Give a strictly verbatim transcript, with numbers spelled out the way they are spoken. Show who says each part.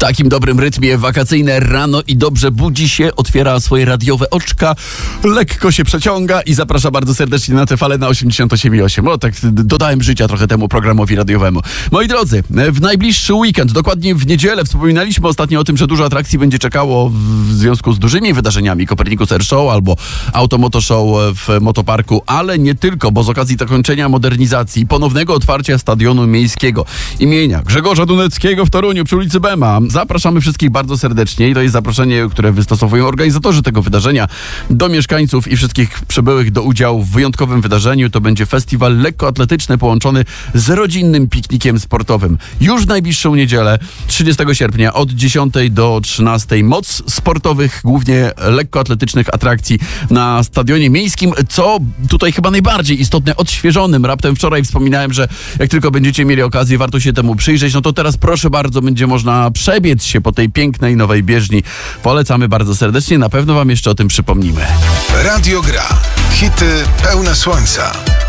Speaker 1: takim dobrym rytmie wakacyjne rano i dobrze budzi się, otwiera swoje radiowe oczka, lekko się przeciąga i zaprasza bardzo serdecznie na tę falę na osiemdziesiąt osiem i osiem. O, tak dodałem życia trochę temu programowi radiowemu. Moi drodzy, w najbliższy weekend, dokładnie w niedzielę, wspominaliśmy ostatnio o tym, że dużo atrakcji będzie czekało w związku z dużymi wydarzeniami Copernicus Air Show albo Automoto Show w Motoparku, ale nie tylko, bo z okazji zakończenia modernizacji, ponownego otwarcia stadionu miejskiego imienia Grzegorza Duneckiego w Toruniu przy ulicy Bema, zapraszamy wszystkich bardzo serdecznie i to jest zaproszenie, które wystosowują organizatorzy tego wydarzenia do mieszkańców i wszystkich przybyłych do udziału w wyjątkowym wydarzeniu. To będzie festiwal lekkoatletyczny połączony z rodzinnym piknikiem sportowym. Już w najbliższą niedzielę, trzydziestego sierpnia od dziesiątej do trzynastej moc sportowych, głównie lekkoatletycznych atrakcji na stadionie miejskim, co tutaj chyba najbardziej istotne, odświeżonym. Raptem wczoraj wspominałem, że jak tylko będziecie mieli okazję, warto się temu przyjrzeć, no to teraz proszę bardzo, będzie można przebiec się po tej pięknej nowej bieżni. Polecamy bardzo serdecznie, na pewno wam jeszcze o tym przypomnimy.
Speaker 2: Radio Gra. Hity pełne słońca.